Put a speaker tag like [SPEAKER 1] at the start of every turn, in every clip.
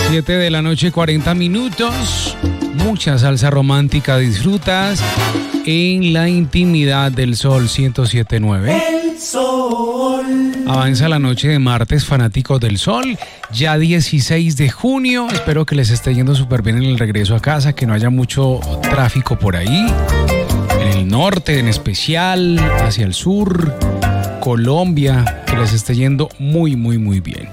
[SPEAKER 1] 7 de la noche, 40 minutos. Mucha salsa romántica disfrutas en la intimidad del Sol 107.9.
[SPEAKER 2] El Sol.
[SPEAKER 1] Avanza la noche de martes, fanáticos del Sol. Ya 16 de junio. Espero que les esté yendo súper bien en el regreso a casa, que no haya mucho tráfico por ahí. En el norte, en especial, hacia el sur, Colombia, que les esté yendo muy, muy, muy bien.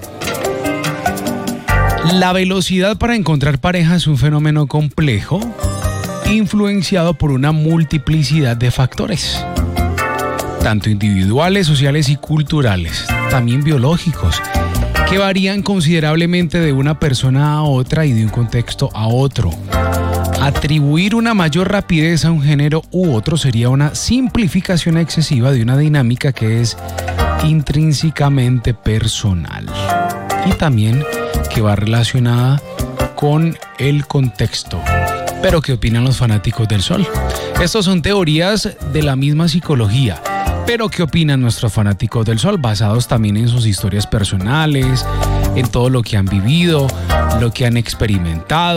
[SPEAKER 1] La velocidad para encontrar pareja es un fenómeno complejo, influenciado por una multiplicidad de factores, tanto individuales, sociales y culturales, también biológicos, que varían considerablemente de una persona a otra y de un contexto a otro. Atribuir una mayor rapidez a un género u otro sería una simplificación excesiva de una dinámica que es intrínsecamente personal y también que va relacionada con el contexto. Pero ¿qué opinan los fanáticos del Sol? Estas son teorías de la misma psicología. Pero ¿qué opinan nuestros fanáticos del Sol? Basados también en sus historias personales, en todo lo que han vivido, lo que han experimentado.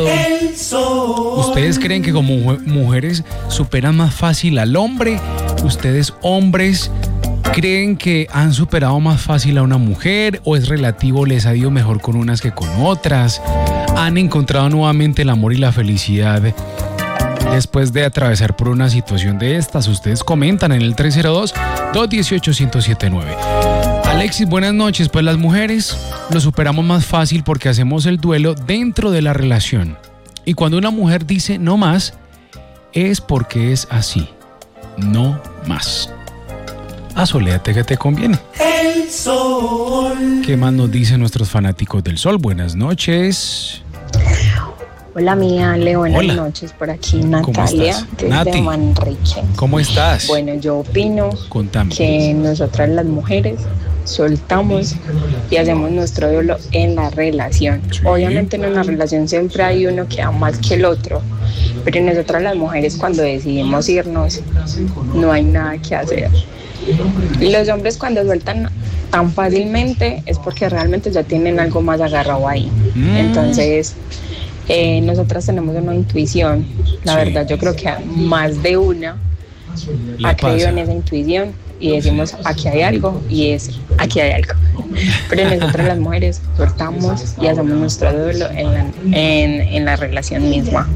[SPEAKER 1] ¿Ustedes creen que como mujeres superan más fácil al hombre? ¿Ustedes hombres creen que han superado más fácil a una mujer o es relativo, les ha ido mejor con unas que con otras? ¿Han encontrado nuevamente el amor y la felicidad después de atravesar por una situación de estas? Ustedes comentan en el 302-218-1079. Alexis, buenas noches. Pues las mujeres lo superamos más fácil porque hacemos el duelo dentro de la relación. Y cuando una mujer dice no más, es porque es así. No más. Asoléate que te conviene.
[SPEAKER 2] El Sol.
[SPEAKER 1] ¿Qué más nos dicen nuestros fanáticos del Sol? Buenas noches.
[SPEAKER 3] Hola, mía Ale, buenas
[SPEAKER 1] Hola.
[SPEAKER 3] noches. Por aquí Natalia, desde
[SPEAKER 1] Nati,
[SPEAKER 3] Manrique.
[SPEAKER 1] ¿cómo estás?
[SPEAKER 3] Bueno, yo opino
[SPEAKER 1] Contame.
[SPEAKER 3] que nosotras las mujeres soltamos y hacemos nuestro duelo en la relación.
[SPEAKER 1] Sí.
[SPEAKER 3] Obviamente en una relación siempre hay uno que ama más que el otro, pero nosotras las mujeres cuando decidimos irnos no hay nada que hacer. Y los hombres cuando sueltan tan fácilmente es porque realmente ya tienen algo más agarrado ahí. Entonces nosotras tenemos una intuición. La
[SPEAKER 1] Sí.
[SPEAKER 3] verdad yo creo que más de una
[SPEAKER 1] Le
[SPEAKER 3] ha creído
[SPEAKER 1] pasa.
[SPEAKER 3] en esa intuición y decimos aquí hay algo y es aquí hay algo. Pero nosotras las mujeres soltamos y hacemos nuestro duelo en la relación misma.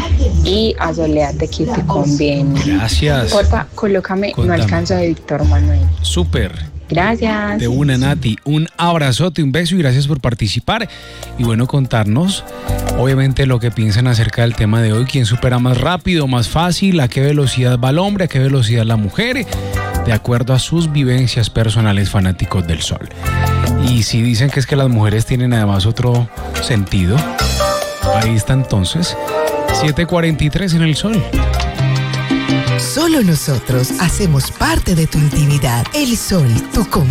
[SPEAKER 3] Y asoléate que te conviene.
[SPEAKER 1] Gracias.
[SPEAKER 3] Porfa, colócame
[SPEAKER 1] Contame.
[SPEAKER 3] No alcanzo de Víctor Manuel.
[SPEAKER 1] Súper.
[SPEAKER 3] Gracias.
[SPEAKER 1] De una, Nati. Un abrazote, un beso y gracias por participar. Y bueno, contarnos, obviamente, lo que piensan acerca del tema de hoy. ¿Quién supera más rápido, más fácil? ¿A qué velocidad va el hombre? ¿A qué velocidad la mujer? De acuerdo a sus vivencias personales, fanáticos del Sol. Y si dicen que es que las mujeres tienen además otro sentido, ahí está entonces. 7:43 en el Sol.
[SPEAKER 4] Solo nosotros hacemos parte de tu intimidad. El Sol, tu